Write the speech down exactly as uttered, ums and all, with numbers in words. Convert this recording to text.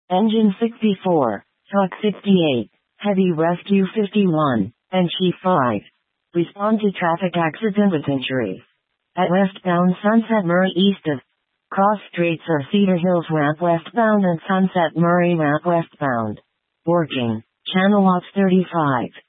Engine sixty-four, Truck sixty-eight, Heavy Rescue fifty-one, and Chief five. Respond to traffic accident with injury. At westbound Sunset Murray east of Cross Streets or Cedar Hills ramp westbound and Sunset Murray ramp westbound. Working. Channel Ops thirty-five.